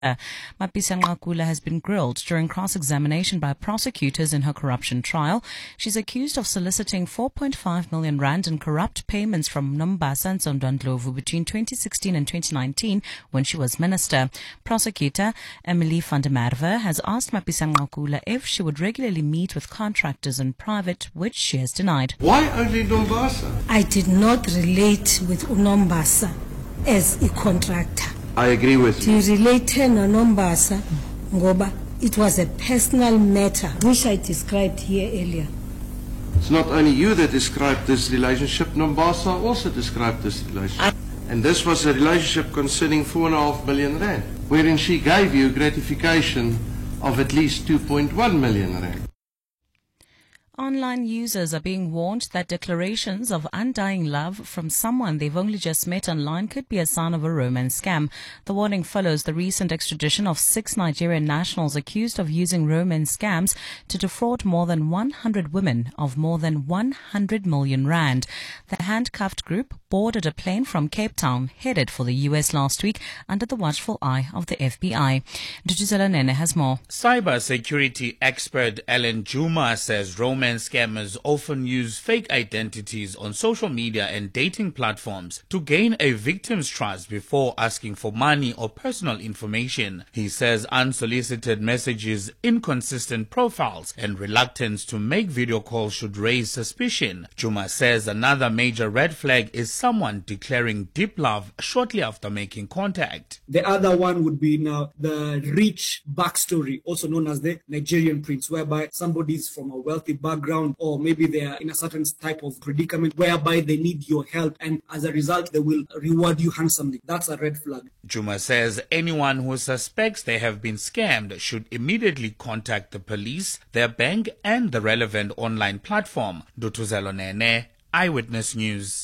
Mapisanqakula has been grilled during cross-examination by prosecutors in her corruption trial. She's accused of soliciting 4.5 million rand in corrupt payments from Nombasa Ntsondwandlovu between 2016 and 2019 when she was minister. Prosecutor Emily van der Merwe has asked Mapisanqakula if she would regularly meet with contractors in private, which she has denied. Why only Nombasa? I did not relate with Nombasa as a contractor. I agree with you. Related no Nombasa, ngoba it was a personal matter which I described here earlier. It's not only you that described this relationship, Nombasa also described this relationship. And this was a relationship concerning 4.5 million rand, wherein she gave you gratification of at least 2.1 million rand. Online users are being warned that declarations of undying love from someone they've only just met online could be a sign of a romance scam. The warning follows the recent extradition of 6 Nigerian nationals accused of using romance scams to defraud more than 100 women of more than 100 million rand. The handcuffed group boarded a plane from Cape Town headed for the US last week under the watchful eye of the FBI. Dutuzela Nene has more. Cyber security expert Ellen Juma says romance scammers often use fake identities on social media and dating platforms to gain a victim's trust before asking for money or personal information. He says unsolicited messages, inconsistent profiles, and reluctance to make video calls should raise suspicion. Juma says another major red flag is someone declaring deep love shortly after making contact. The other one would be now the rich backstory, also known as the Nigerian prince, whereby somebody is from a wealthy background, or maybe they are in a certain type of predicament whereby they need your help, and as a result they will reward you handsomely. That's a red flag. Juma says anyone who suspects they have been scammed should immediately contact the police, their bank, and the relevant online platform. Dutuzelo Nene, Eyewitness News.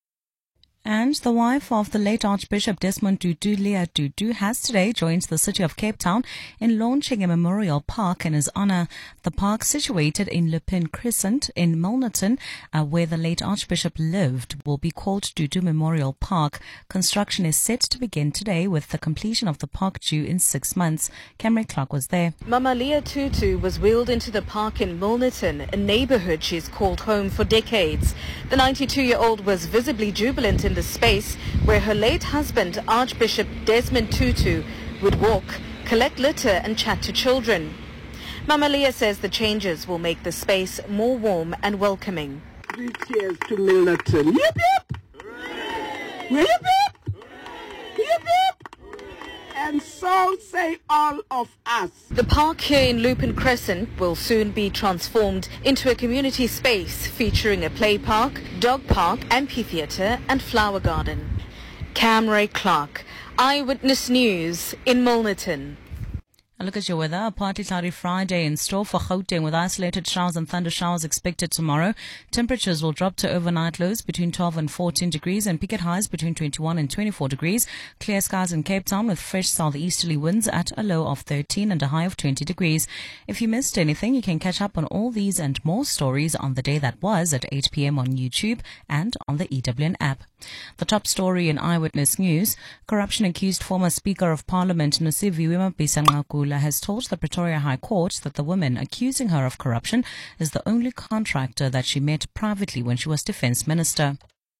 And the wife of the late Archbishop Desmond Tutu, Leah Tutu, has today joined the city of Cape Town in launching a memorial park in his honor. The park, situated in Lupin Crescent in Milnerton, where the late Archbishop lived, will be called Tutu Memorial Park. Construction is set to begin today, with the completion of the park due in 6 months. Cameron Clark was there. Mama Leah Tutu was wheeled into the park in Milnerton, a neighborhood she's called home for decades. The 92-year-old was visibly jubilant in the space where her late husband, Archbishop Desmond Tutu, would walk, collect litter and chat to children. Mama Leah says the changes will make the space more warm and welcoming. 3 cheers to Milnerton. Yip yip! Hooray! Yip yip! Hooray! Yip yip! And so say all of us. The park here in Lupin Crescent will soon be transformed into a community space featuring a play park, dog park, amphitheatre and flower garden. Camray Clark, Eyewitness News in Milnerton. A look at your weather. A partly cloudy Friday in store for Gauteng with isolated showers and thunder showers expected tomorrow. Temperatures will drop to overnight lows between 12 and 14 degrees and peak at highs between 21 and 24 degrees. Clear skies in Cape Town with fresh southeasterly winds at a low of 13 and a high of 20 degrees. If you missed anything, you can catch up on all these and more stories on the day that was at 8 p.m. on YouTube and on the EWN app. The top story in Eyewitness News: corruption-accused former Speaker of Parliament Nosiviwe Mapisanqakula has told the Pretoria High Court that the woman accusing her of corruption is the only contractor that she met privately when she was Defence Minister.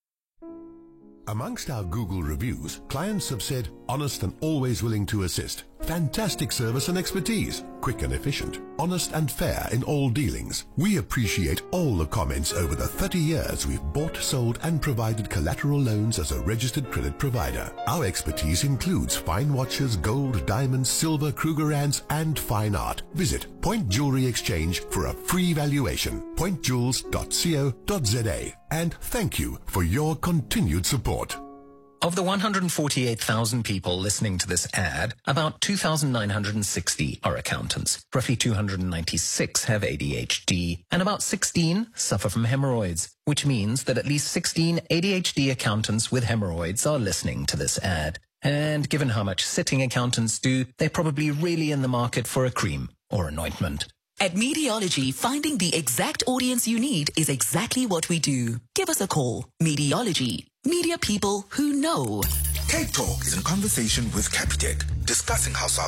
Amongst our Google reviews, clients have said, honest and always willing to assist. Fantastic service and expertise. Quick and efficient. Honest and fair in all dealings. We appreciate all the comments over the 30 years we've bought, sold and provided collateral loans as a registered credit provider. Our expertise includes fine watches, gold, diamonds, silver, Krugerrands and fine art. Visit Point Jewelry Exchange for a free valuation. pointjewels.co.za. And thank you for your continued support. Of the 148,000 people listening to this ad, about 2,960 are accountants. Roughly 296 have ADHD, and about 16 suffer from hemorrhoids, which means that at least 16 ADHD accountants with hemorrhoids are listening to this ad. And given how much sitting accountants do, they're probably really in the market for a cream or an ointment. At Mediology, finding the exact audience you need is exactly what we do. Give us a call. Mediology. Media people who know. Cape Talk is in conversation with Capitec. discussing how South